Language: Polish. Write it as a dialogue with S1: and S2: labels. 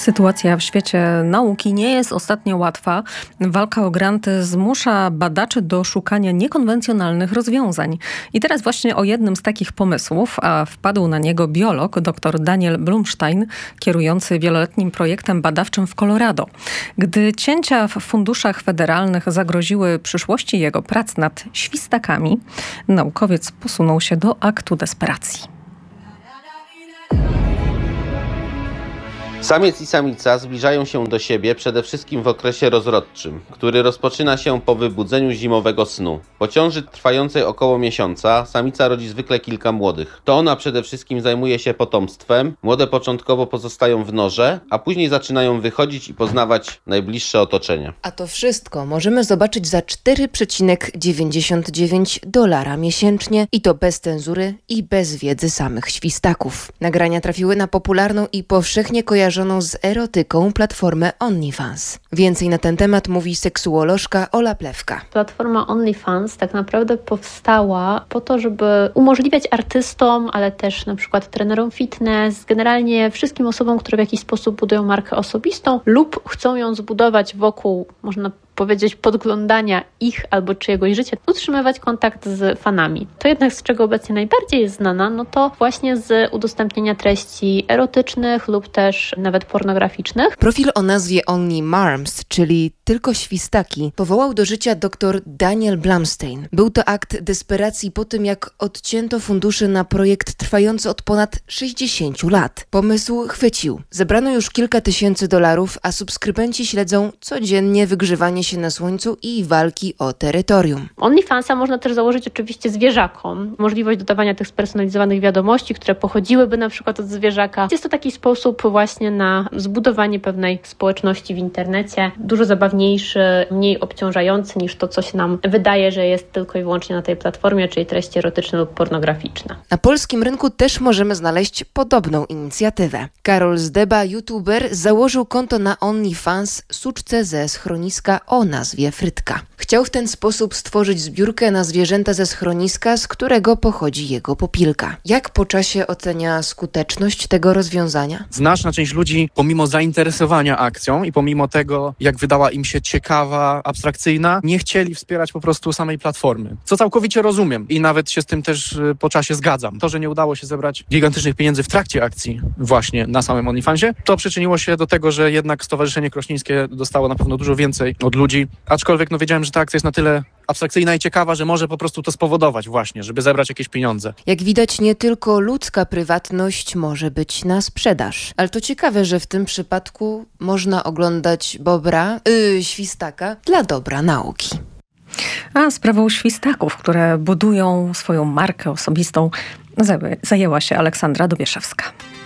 S1: Sytuacja w świecie nauki nie jest ostatnio łatwa. Walka o granty zmusza badaczy do szukania niekonwencjonalnych rozwiązań. I teraz właśnie o jednym z takich pomysłów, a wpadł na niego biolog dr Daniel Blumstein, kierujący wieloletnim projektem badawczym w Colorado. Gdy cięcia w funduszach federalnych zagroziły przyszłości jego prac nad świstakami, naukowiec posunął się do aktu desperacji.
S2: Samiec i samica zbliżają się do siebie przede wszystkim w okresie rozrodczym, który rozpoczyna się po wybudzeniu zimowego snu. Po ciąży trwającej około miesiąca samica rodzi zwykle kilka młodych. To ona przede wszystkim zajmuje się potomstwem. Młode początkowo pozostają w norze, a później zaczynają wychodzić i poznawać najbliższe otoczenie.
S3: A to wszystko możemy zobaczyć za $4,99 miesięcznie i to bez cenzury i bez wiedzy samych świstaków. Nagrania trafiły na popularną i powszechnie kojarzoną z erotyką platformę OnlyFans. Więcej na ten temat mówi seksuolożka Ola Plewka.
S4: Platforma OnlyFans tak naprawdę powstała po to, żeby umożliwiać artystom, ale też na przykład trenerom fitness, generalnie wszystkim osobom, które w jakiś sposób budują markę osobistą lub chcą ją zbudować wokół, można powiedzieć, podglądania ich albo czyjegoś życia, utrzymywać kontakt z fanami. To jednak, z czego obecnie najbardziej jest znana, no to właśnie z udostępnienia treści erotycznych lub też nawet pornograficznych.
S3: Profil o nazwie Only Marms, czyli tylko świstaki, powołał do życia dr Daniel Blumstein. Był to akt desperacji po tym, jak odcięto fundusze na projekt trwający od ponad 60 lat. Pomysł chwycił. Zebrano już kilka tysięcy dolarów, a subskrybenci śledzą codziennie wygrzewanie się na słońcu i walki o terytorium.
S4: OnlyFansa można też założyć oczywiście zwierzakom. Możliwość dodawania tych spersonalizowanych wiadomości, które pochodziłyby na przykład od zwierzaka. Jest to taki sposób właśnie na zbudowanie pewnej społeczności w internecie. Dużo zabawniejszy, mniej obciążający niż to, co się nam wydaje, że jest tylko i wyłącznie na tej platformie, czyli treści erotyczne lub pornograficzne.
S3: Na polskim rynku też możemy znaleźć podobną inicjatywę. Karol Zdeba, youtuber, założył konto na OnlyFans suczce ze schroniska o nazwie Frytka. Chciał w ten sposób stworzyć zbiórkę na zwierzęta ze schroniska, z którego pochodzi jego popilka. Jak po czasie ocenia skuteczność tego rozwiązania?
S5: Znaczna część ludzi, pomimo zainteresowania akcją i pomimo tego, jak wydała im się ciekawa, abstrakcyjna, nie chcieli wspierać po prostu samej platformy. Co całkowicie rozumiem i nawet się z tym też po czasie zgadzam. To, że nie udało się zebrać gigantycznych pieniędzy w trakcie akcji właśnie na samym OnlyFansie, to przyczyniło się do tego, że jednak Stowarzyszenie Krośnieńskie dostało na pewno dużo więcej od ludzi, aczkolwiek wiedziałem, że ta akcja jest na tyle abstrakcyjna i ciekawa, że może po prostu to spowodować właśnie, żeby zebrać jakieś pieniądze.
S3: Jak widać, nie tylko ludzka prywatność może być na sprzedaż. Ale to ciekawe, że w tym przypadku można oglądać świstaka dla dobra nauki.
S1: A sprawą świstaków, które budują swoją markę osobistą, zajęła się Aleksandra Dobieszewska.